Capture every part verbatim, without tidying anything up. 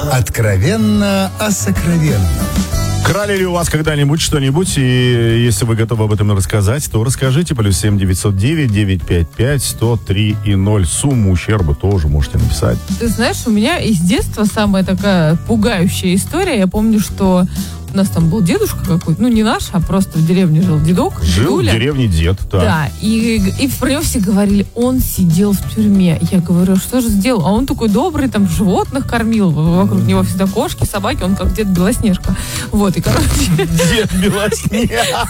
Откровенно о сокровенном. Крали ли у вас когда-нибудь что-нибудь? И если вы готовы об этом рассказать, то расскажите. Плюс семь девятьсот девять девятьсот пятьдесят пять сто три и ноль. Сумму ущерба тоже можете написать. Ты знаешь, у меня из детства самая такая пугающая история. Я помню, что у нас там был дедушка какой-то, ну не наш, а просто в деревне жил дедок. Жил Юля. в деревне дед, да. Да, и, и про него все говорили, он сидел в тюрьме. Я говорю, что же сделал? А он такой добрый, там животных кормил, вокруг него всегда кошки, собаки, он как дед Белоснежка. Вот, и короче... Дед Белоснежка.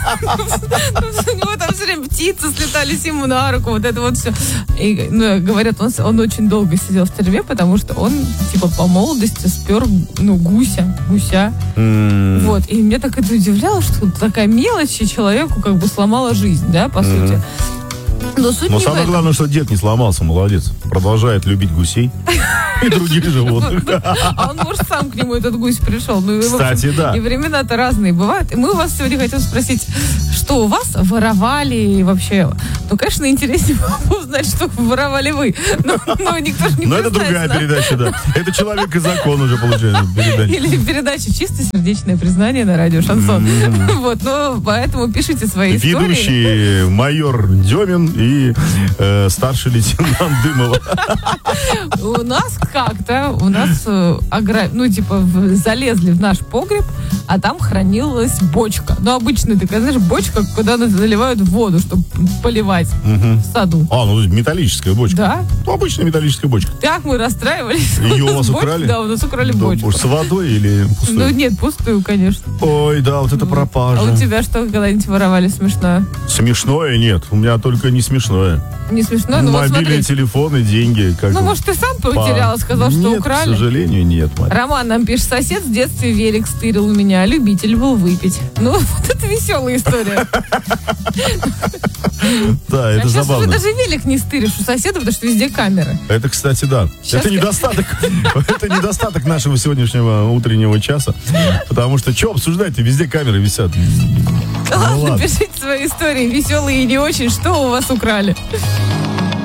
У него там все время птицы слетались ему на руку, вот это вот все. И говорят, он очень долго сидел в тюрьме, потому что он, типа, по молодости спер, ну, гуся, гуся. Вот, и меня так это удивляло, что такая мелочь человеку как бы сломала жизнь, да, по mm-hmm. сути. Но суть Но не самое главное, что дед не сломался, молодец. Продолжает любить гусей и других животных. А он, может, сам к нему этот гусь пришел. Кстати, да. И времена-то разные бывают. И мы у вас сегодня хотим спросить, что у вас воровали и вообще... Ну, конечно, интереснее узнать, что воровали вы. Но, но никто же не Но это другая да? передача, да. Это «Человек и закон» уже получается. Передача. Или передача «Чисто сердечное признание» на радио «Шансон». Mm-hmm. Вот, ну, поэтому пишите свои Ведущие истории. Ведущий майор Демин и э, старший лейтенант Дымова. У нас как-то, у нас, э, огра... ну, типа, в... залезли в наш погреб, а там хранилась бочка. Ну, обычная такая, знаешь, бочка, куда заливают воду, чтобы поливать угу. в саду. А, ну, металлическая бочка. Да. Ну, обычная металлическая бочка. Так мы расстраивались. Ее у вас украли? Да, у нас украли да, бочку. С водой или пустую? Ну, нет, пустую, конечно. Ой, да, вот это пропажа. А у тебя что, когда-нибудь воровали смешное? Смешное нет, у меня только не смешное. Не смешное? Ну, мобильные вот телефоны, деньги. Как ну, бы, может, ты сам потерял, сказал, нет, что украли? к сожалению, нет, мать. Роман нам пишет, сосед в детстве велик стырил у меня, любитель был выпить. Ну, вот это веселая история. Да, это сейчас забавно. уже даже велик не стыришь у соседа, потому что везде камеры. Это, кстати, да. Сейчас это недостаток. Это недостаток нашего сегодняшнего утреннего часа. Потому что что обсуждать-то? Везде камеры висят. Ладно, пишите свои истории, веселые и не очень. Что у вас украли?